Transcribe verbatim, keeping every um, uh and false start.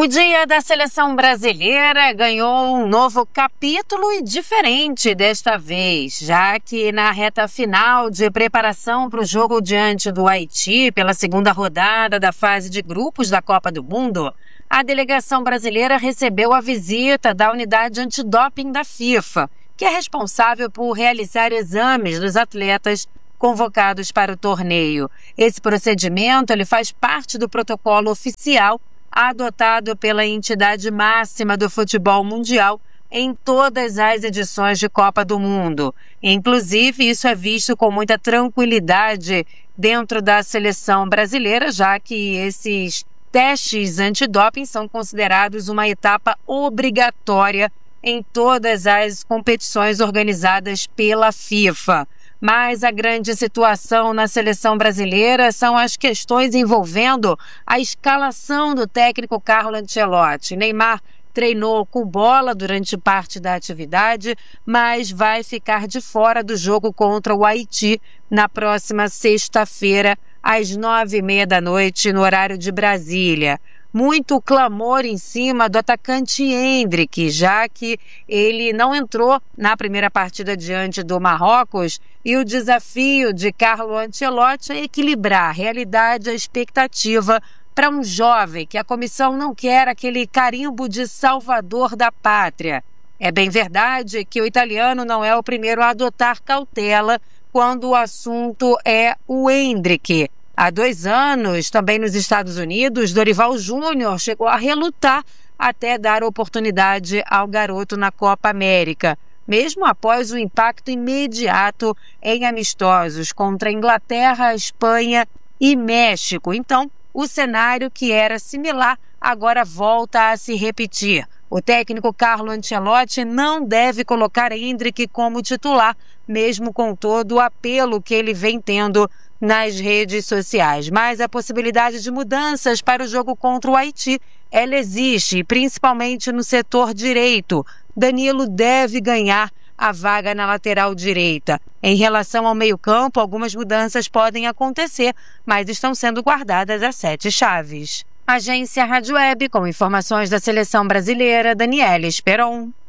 O dia da seleção brasileira ganhou um novo capítulo e diferente desta vez, já que na reta final de preparação para o jogo diante do Haiti pela segunda rodada da fase de grupos da Copa do Mundo, a delegação brasileira recebeu a visita da unidade antidoping da FIFA, que é responsável por realizar exames dos atletas convocados para o torneio. Esse procedimento ele faz parte do protocolo oficial adotado pela entidade máxima do futebol mundial em todas as edições de Copa do Mundo. Inclusive, isso é visto com muita tranquilidade dentro da seleção brasileira, já que esses testes antidoping são considerados uma etapa obrigatória em todas as competições organizadas pela FIFA. Mas a grande situação na seleção brasileira são as questões envolvendo a escalação do técnico Carlo Ancelotti. Neymar treinou com bola durante parte da atividade, mas vai ficar de fora do jogo contra o Haiti na próxima sexta-feira, às nove e meia da noite, no horário de Brasília. Muito clamor em cima do atacante Endrick, já que ele não entrou na primeira partida diante do Marrocos, e o desafio de Carlo Ancelotti é equilibrar a realidade e a expectativa para um jovem que a comissão não quer aquele carimbo de salvador da pátria. É bem verdade que o italiano não é o primeiro a adotar cautela quando o assunto é o Endrick. Há dois anos, também nos Estados Unidos, Dorival Júnior chegou a relutar até dar oportunidade ao garoto na Copa América, mesmo após o impacto imediato em amistosos contra a Inglaterra, Espanha e México. Então, o cenário que era similar agora volta a se repetir. O técnico Carlo Ancelotti não deve colocar Endrick como titular, mesmo com todo o apelo que ele vem tendo nas redes sociais. Mas a possibilidade de mudanças para o jogo contra o Haiti, ela existe, principalmente no setor direito. Danilo deve ganhar a vaga na lateral direita. Em relação ao meio-campo, algumas mudanças podem acontecer, mas estão sendo guardadas as sete chaves. Agência Rádio Web, com informações da seleção brasileira, Daniela Esperon.